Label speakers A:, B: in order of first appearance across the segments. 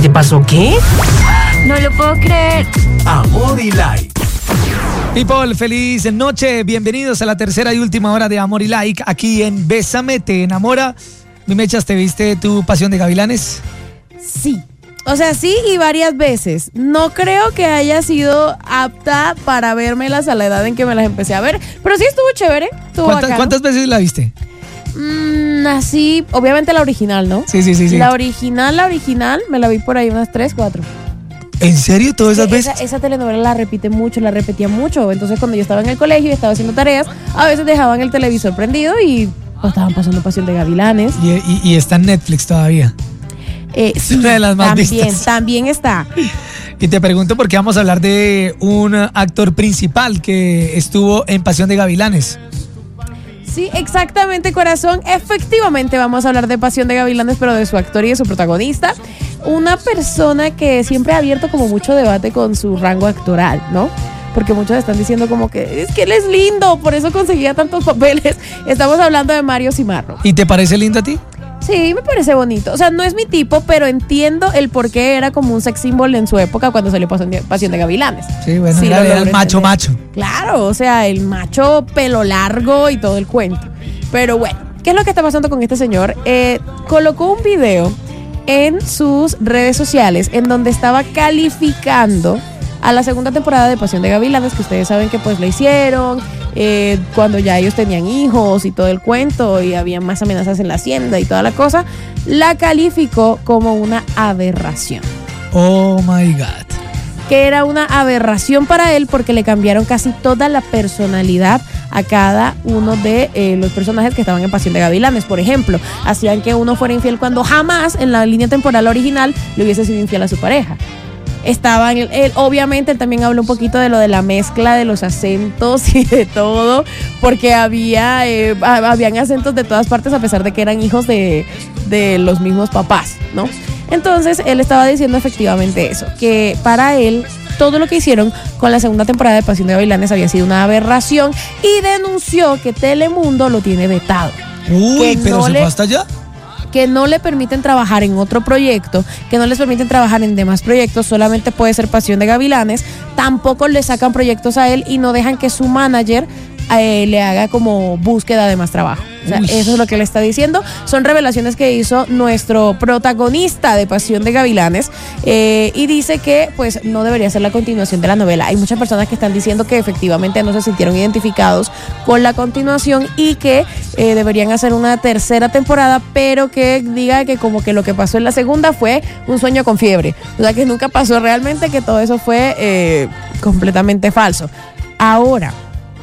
A: te pasó qué?
B: No lo puedo creer.
C: Amor y Like.
D: People, feliz noche. Bienvenidos a la tercera y última hora de Amor y Like aquí en Bésame, te enamora. Mi Mechas, ¿te viste tu Pasión de Gavilanes?
E: Sí. O sea, sí, y varias veces. No creo que haya sido apta para vérmelas a la edad en que me las empecé a ver, pero sí estuvo chévere.
D: ¿Cuántas veces la viste?
E: Así, obviamente la original, ¿no?
D: Sí.
E: La original, me la vi por ahí unas 3, 4.
D: ¿En serio? ¿Todas esas veces?
E: Esa telenovela la repetía mucho. Entonces, cuando yo estaba en el colegio y estaba haciendo tareas, a veces dejaban el televisor prendido y estaban pasando Pasión de Gavilanes.
D: Y está en Netflix todavía.
E: Sí,
D: una de las más vistas.
E: También está.
D: Y te pregunto porque vamos a hablar de un actor principal que estuvo en Pasión de Gavilanes.
E: Sí, exactamente, corazón. Efectivamente vamos a hablar de Pasión de Gavilanes, pero de su actor y de su protagonista. Una persona que siempre ha abierto como mucho debate con su rango actoral, ¿no? Porque muchos están diciendo como que es que él es lindo, por eso conseguía tantos papeles. Estamos hablando de Mario Cimarro.
D: ¿Y te parece lindo a ti?
E: Sí, me parece bonito. O sea, no es mi tipo, pero entiendo el por qué era como un sex symbol en su época cuando salió Pasión de Gavilanes.
D: Sí, bueno, sí, era el macho.
E: Claro, o sea, el macho pelo largo y todo el cuento. Pero bueno, ¿qué es lo que está pasando con este señor? Colocó un video en sus redes sociales en donde estaba calificando a la segunda temporada de Pasión de Gavilanes, que ustedes saben que pues la hicieron cuando ya ellos tenían hijos y todo el cuento y había más amenazas en la hacienda y toda la cosa. La calificó como una aberración.
D: Oh my God.
E: Que era una aberración para él porque le cambiaron casi toda la personalidad a cada uno de los personajes que estaban en Pasión de Gavilanes. Por ejemplo, hacían que uno fuera infiel cuando jamás en la línea temporal original le hubiese sido infiel a su pareja. Obviamente él también habla un poquito de lo de la mezcla de los acentos y de todo, porque habían acentos de todas partes a pesar de que eran hijos de los mismos papás, ¿no? Entonces él estaba diciendo efectivamente eso, que para él todo lo que hicieron con la segunda temporada de Pasión de Gavilanes había sido una aberración y denunció que Telemundo lo tiene vetado.
D: Uy, pero ¿se fue hasta allá?
E: Que no le permiten trabajar en otro proyecto, que no les permiten trabajar en demás proyectos, solamente puede ser Pasión de Gavilanes, tampoco le sacan proyectos a él y no dejan que su manager le haga como búsqueda de más trabajo. O sea, eso es lo que le está diciendo. Son revelaciones que hizo nuestro protagonista de Pasión de Gavilanes y dice que pues no debería ser la continuación de la novela. Hay muchas personas que están diciendo que efectivamente no se sintieron identificados con la continuación y que deberían hacer una tercera temporada, pero que diga que como que lo que pasó en la segunda fue un sueño con fiebre. O sea, que nunca pasó realmente, que todo eso fue completamente falso. Ahora,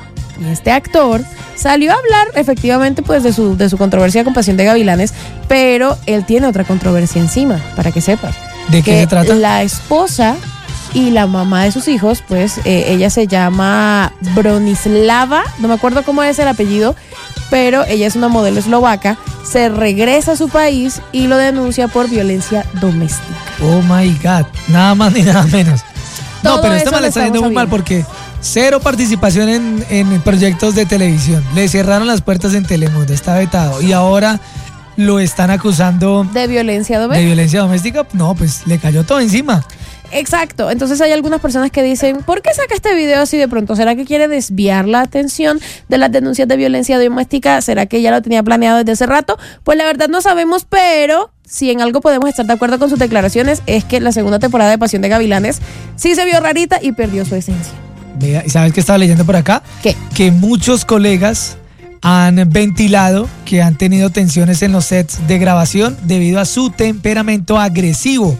E: este actor salió a hablar efectivamente pues de su controversia con Pasión de Gavilanes, pero él tiene otra controversia encima, para que sepas.
D: ¿De qué se trata?
E: La esposa y la mamá de sus hijos, pues ella se llama Bronislava, no me acuerdo cómo es el apellido, pero ella es una modelo eslovaca, se regresa a su país y lo denuncia por violencia doméstica.
D: Oh my God, nada más ni nada menos.
E: Todo
D: no, pero esta le está yendo muy mal porque cero participación en proyectos de televisión. Le cerraron las puertas en Telemundo, está vetado. Y ahora lo están acusando
E: de violencia doméstica.
D: ¿De violencia doméstica? No, pues le cayó todo encima.
E: Exacto, entonces hay algunas personas que dicen, ¿por qué saca este video así de pronto? ¿Será que quiere desviar la atención de las denuncias de violencia doméstica? ¿Será que ya lo tenía planeado desde hace rato? Pues la verdad no sabemos, pero si en algo podemos estar de acuerdo con sus declaraciones es que la segunda temporada de Pasión de Gavilanes sí se vio rarita y perdió su esencia.
D: Vea, ¿y sabes qué estaba leyendo por acá?
E: ¿Qué?
D: Que muchos colegas han ventilado que han tenido tensiones en los sets de grabación debido a su temperamento agresivo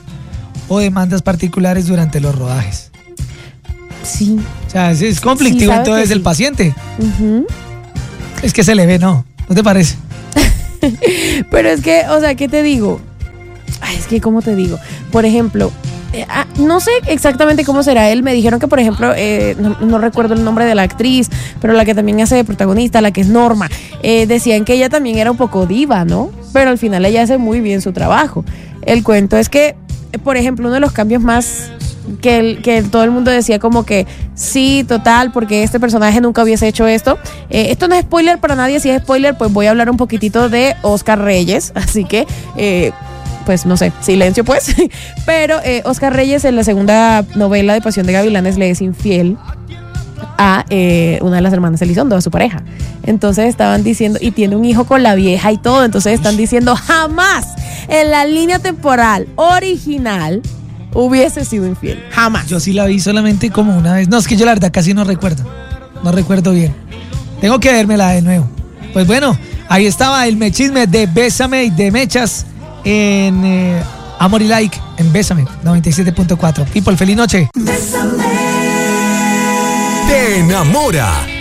D: o demandas particulares durante los rodajes.
E: Sí.
D: O sea, es conflictivo
E: sí,
D: entonces el paciente.
E: Uh-huh.
D: Es que se le ve, ¿no? ¿No te parece?
E: Pero es que, o sea, ¿qué te digo? Ay, es que, ¿cómo te digo? Por ejemplo, no sé exactamente cómo será él. Me dijeron que, por ejemplo, no recuerdo el nombre de la actriz, pero la que también hace de protagonista, la que es Norma, decían que ella también era un poco diva, ¿no? Pero al final ella hace muy bien su trabajo. El cuento es que, por ejemplo, uno de los cambios más que todo el mundo decía como que sí, total, porque este personaje nunca hubiese hecho esto. Esto no es spoiler para nadie. Si es spoiler, pues voy a hablar un poquitito de Oscar Reyes. Así que pues no sé, silencio pues. Pero Oscar Reyes en la segunda novela de Pasión de Gavilanes le es infiel a una de las hermanas Elizondo, a su pareja. Entonces estaban diciendo, y tiene un hijo con la vieja y todo, entonces están diciendo, jamás en la línea temporal original hubiese sido infiel, jamás.
D: Yo sí la vi solamente como una vez. No, es que yo la verdad casi no recuerdo bien. Tengo que vérmela de nuevo. Pues bueno, ahí estaba el mechisme de Bésame y de Mechas en Amor y Like, en Bésame 97.4. People, feliz noche.
C: Te enamora